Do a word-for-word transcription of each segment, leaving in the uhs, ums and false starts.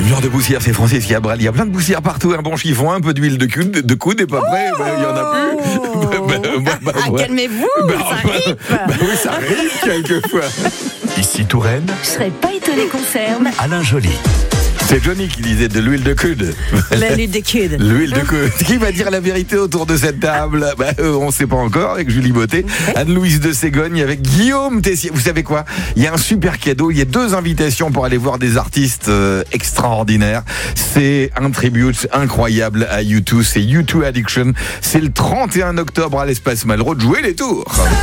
Fleur de poussière, c'est Francis Cabrel. Il y a plein de poussière partout. Un bon chiffon, un peu d'huile de coude, de coude et pas près. Il oh y en a plus. bah, bah, bah, bah, ah, ouais. Calmez-vous, bah, ça arrive. Bah, bah oui, ça arrive quelquefois. Ici Touraine. Je serais pas étonné qu'on ferme. Alain Joly. C'est Johnny qui disait de l'huile de coude. L'huile de coude. L'huile de coude. Qui va dire la vérité autour de cette table? bah, euh, On ne sait pas encore, avec Julie Botté, Anne-Louise de Ségogne, avec Guillaume Tessier. Vous savez quoi? Il y a un super cadeau. Il y a deux invitations pour aller voir des artistes euh, extraordinaires. C'est un tribute incroyable à U deux. C'est U deux Addiction. C'est le trente et un octobre à l'Espace Malraux. Jouez les tours.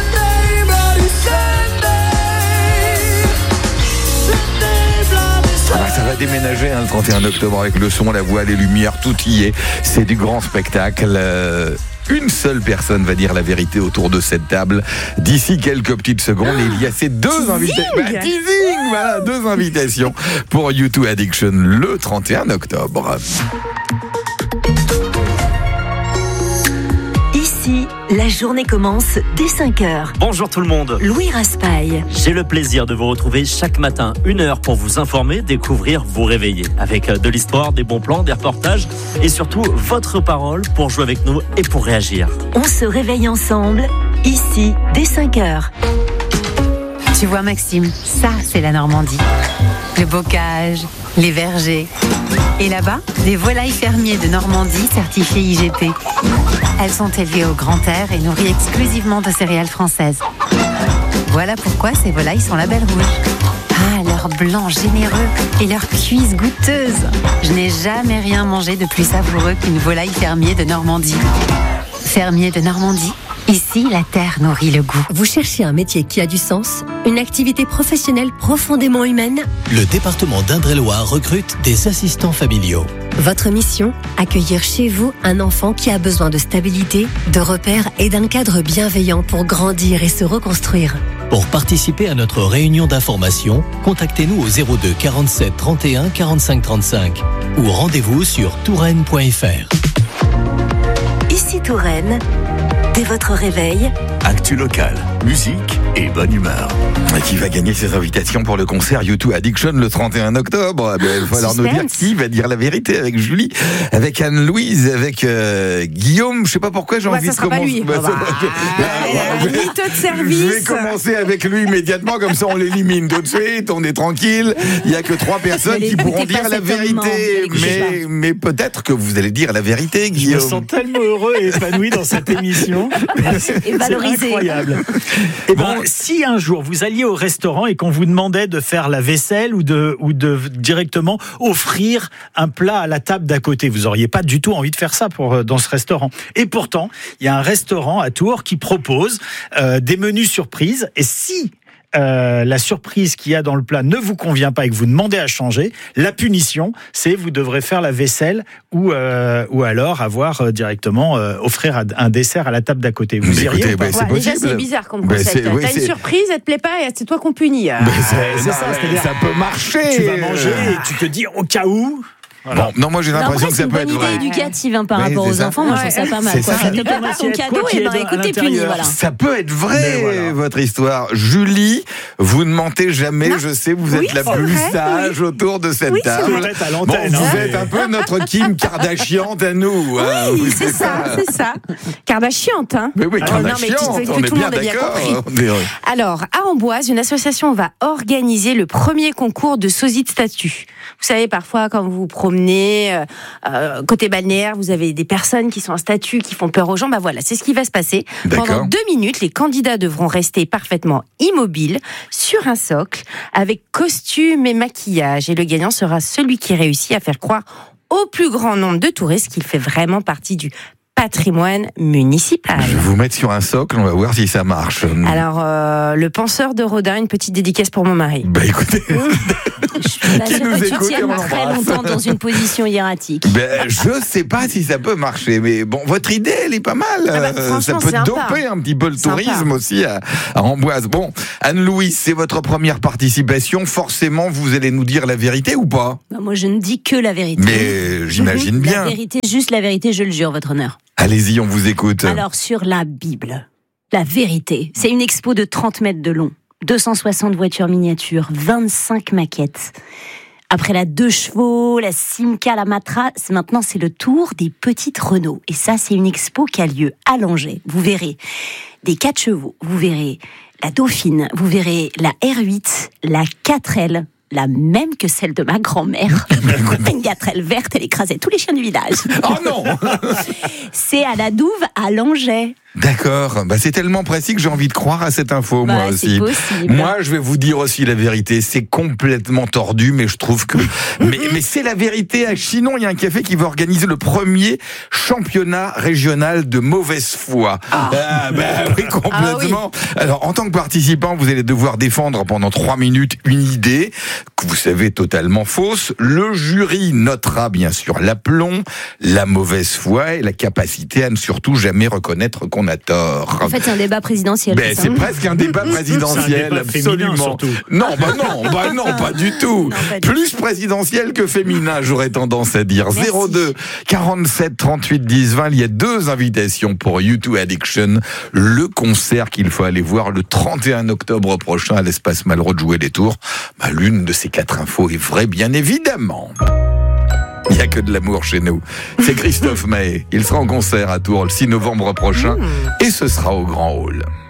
Ah, ça va déménager hein, le trente et un octobre avec le son, la voix, les lumières, tout y est. C'est du grand spectacle. Euh, une seule personne va dire la vérité autour de cette table. D'ici quelques petites secondes, il y a ces deux invitations. Bah, teasing, voilà, deux invitations pour U deux Addiction le trente et un octobre. Ici, la journée commence dès cinq heures. Bonjour tout le monde. Louis Raspail. J'ai le plaisir de vous retrouver chaque matin, une heure pour vous informer, découvrir, vous réveiller. Avec de l'histoire, des bons plans, des reportages et surtout votre parole pour jouer avec nous et pour réagir. On se réveille ensemble, ici, dès cinq heures. Tu vois Maxime, ça c'est la Normandie. Le bocage, les vergers. Et là-bas, des volailles fermiers de Normandie certifiées I G P. Elles sont élevées au grand air et nourries exclusivement de céréales françaises. Voilà pourquoi ces volailles sont label rouge. Ah, leur blanc généreux et leur cuisse goûteuse. Je n'ai jamais rien mangé de plus savoureux qu'une volaille fermier de Normandie. Fermier de Normandie. Ici, la terre nourrit le goût. Vous cherchez un métier qui a du sens, une activité professionnelle profondément humaine? Le département d'Indre-et-Loire recrute des assistants familiaux. Votre mission, accueillir chez vous un enfant qui a besoin de stabilité, de repères et d'un cadre bienveillant pour grandir et se reconstruire. Pour participer à notre réunion d'information, contactez-nous au zéro deux quarante-sept trente et un quarante-cinq trente-cinq ou rendez-vous sur touraine point f r. Ici Touraine. Dès votre réveil, actu locale, musique et bonne humeur. Et qui va gagner ses invitations pour le concert U deux Addiction le trente et un octobre? Il va falloir nous dire qui va dire la vérité avec Julie, avec Anne-Louise, avec euh, Guillaume. Je sais pas pourquoi j'ai ouais, envie de commencer. Lui. Bah, bah, bah, mytho de service. Je vais commencer avec lui immédiatement, comme ça on l'élimine tout de suite, on est tranquille. Il y a que trois personnes qui pourront dire la vérité. Mais, mais peut-être que vous allez dire la vérité, Guillaume. Je me sens tellement heureux et épanoui dans cette émission. Et valorisé. C'est incroyable. Et bon, si un jour vous alliez au restaurant et qu'on vous demandait de faire la vaisselle ou de, ou de directement offrir un plat à la table d'à côté, vous n'auriez pas du tout envie de faire ça pour, dans ce restaurant. Et pourtant, il y a un restaurant à Tours qui propose euh, des menus surprises. Et si Euh, la surprise qu'il y a dans le plat ne vous convient pas et que vous demandez à changer, la punition, c'est vous devrez faire la vaisselle ou, euh, ou alors avoir euh, directement euh, offrir un dessert à la table d'à côté. Vous iriez Écoutez, ou pas? bah, c'est ouais, déjà c'est bizarre comme concept. Bah, oui, T'as c'est... une surprise, elle te plaît pas et c'est toi qu'on punit. Bah, c'est, c'est ça, c'est-à-dire ça peut marcher. Tu vas manger et tu te dis au cas où. Voilà. Bon, non, moi j'ai l'impression que ça peut être vrai. C'est une bonne idée éducative hein, par oui, rapport aux ça. enfants. Moi, je trouve ça pas mal. Ça Ça te plaît pas ton cadeau, et ben écoute, t'es puni. Voilà. Ça peut être vrai, voilà. votre histoire. Julie, vous ne mentez jamais. Non. Je sais, vous Oui, êtes la c'est plus vrai, sage oui. autour de cette Oui, table. Vous êtes à Bon, l'antenne. vous hein. êtes un peu notre Kim Kardashian à nous. hein. Oui, Vous c'est êtes ça, c'est ça. Kardashian, hein. Mais oui, Oh, non, mais Kardashian, tu- que on est tout le bien monde a bien d'accord. compris. On est- Alors, à Amboise, une association va organiser le premier concours de sosie de statue. Vous savez, parfois, quand vous vous promenez, euh, euh, côté balnéaire, vous avez des personnes qui sont en statue, qui font peur aux gens. Bah voilà, c'est ce qui va se passer. D'accord. Pendant deux minutes, les candidats devront rester parfaitement immobiles sur un socle, avec costume et maquillage. Et le gagnant sera celui qui réussit à faire croire au plus grand nombre de touristes qu'il fait vraiment partie du patrimoine municipal. Je vais vous mettre sur un socle, on va voir si ça marche. Alors, euh, le penseur de Rodin, une petite dédicace pour mon mari. Bah écoutez, Je suis pas Qui sûre nous que tu écoute et on tiennes très l'embrasse. longtemps dans une position hiératique. ben, je sais pas si ça peut marcher, mais bon, votre idée, elle est pas mal. Ah bah, Euh, ça franchement, peut c'est doper sympa. un petit peu le Sympa. tourisme aussi à, à Amboise. Bon, Anne-Louise, c'est votre première participation. Forcément, vous allez nous dire la vérité ou pas? Bah, moi, je ne dis que la vérité. Mais j'imagine La bien. vérité, juste la vérité, je le jure, votre honneur. Allez-y, on vous écoute. Alors, sur la Bible, la vérité, c'est une expo de trente mètres de long, deux cent soixante voitures miniatures, vingt-cinq maquettes. Après la deux chevaux, la Simca, la Matra, maintenant c'est le tour des petites Renault. Et ça, c'est une expo qui a lieu à Langeais. Vous verrez des quatre chevaux, vous verrez la Dauphine, vous verrez la R huit, la quatre L, la même que celle de ma grand-mère. Une quatre L verte, elle écrasait tous les chiens du village. Oh non. C'est à la Douve, à Langeais. D'accord, bah c'est tellement précis que j'ai envie de croire à cette info, bah, moi aussi. Possible. Moi, je vais vous dire aussi la vérité, c'est complètement tordu, mais je trouve que... mais, mais c'est la vérité. À Chinon, il y a un café qui va organiser le premier championnat régional de mauvaise foi. Ah, ah bah oui, complètement. Ah, oui. Alors, en tant que participant, vous allez devoir défendre pendant trois minutes une idée que vous savez totalement fausse. Le jury notera bien sûr l'aplomb, la mauvaise foi et la capacité à ne surtout jamais reconnaître qu'on a tort. En fait, c'est un débat présidentiel. Ben, c'est presque un débat présidentiel, un débat absolument. Non, bah non, bah non, pas du tout. Non, pas Plus du présidentiel que féminin, j'aurais tendance à dire. Merci. zéro deux quarante-sept trente-huit dix vingt, il y a deux invitations pour U deux Addiction, le concert qu'il faut aller voir le trente et un octobre prochain à l'Espace Malraux de Jouer-les-Tours. Bah, l'une de ces quatre infos est vraie, bien évidemment. Il n'y a que de l'amour chez nous. C'est Christophe Maé. Il sera en concert à Tours le six novembre prochain. Mmh. Et ce sera au Grand Hall.